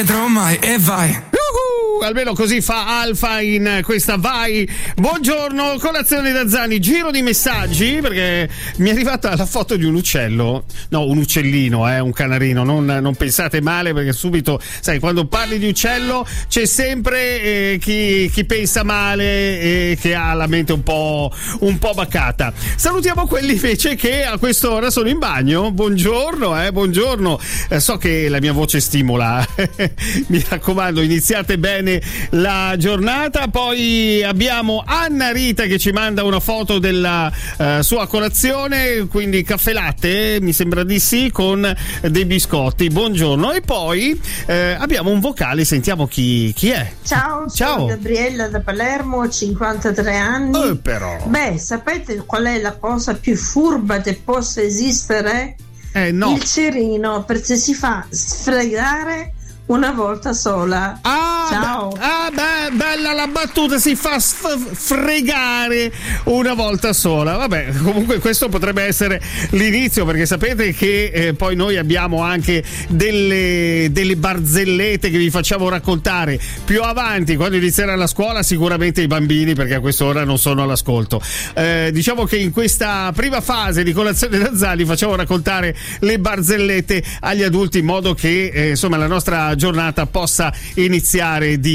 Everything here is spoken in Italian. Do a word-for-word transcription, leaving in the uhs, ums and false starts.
Mai e vai. Uh-huh, almeno così fa Alfa in questa Vai. Buongiorno, colazione da Zani, giro di messaggi perché mi è arrivata la foto di un uccello, no, un uccellino, eh, un canarino, non, non pensate male perché subito, sai, quando parli di uccello c'è sempre eh, chi, chi pensa male e che ha la mente un po', un po' baccata. Salutiamo quelli invece che a quest'ora sono in bagno. Buongiorno, eh, buongiorno. Eh, so che la mia voce stimola. Mi raccomando, iniziate bene la giornata. Poi abbiamo Anna Rita che ci manda una foto della uh, sua colazione, quindi caffè latte, mi sembra di sì, con dei biscotti. Buongiorno. E poi eh, abbiamo un vocale, sentiamo chi, chi è. Ciao, Ciao, sono Gabriella da Palermo, cinquantatré anni. Eh, però. Beh, sapete qual è la cosa più furba che possa esistere? Eh, no. Il cerino, perché si fa sfregare una volta sola. Ah, ciao. Be- ah beh, bella la battuta, si fa sf- fregare una volta sola. Vabbè, comunque questo potrebbe essere l'inizio, perché sapete che eh, poi noi abbiamo anche delle, delle barzellette che vi facciamo raccontare più avanti, quando inizierà la scuola, sicuramente i bambini, perché a quest'ora non sono all'ascolto. Eh, diciamo che in questa prima fase di colazione da Zani facciamo raccontare le barzellette agli adulti in modo che eh, insomma la nostra giornata possa iniziare di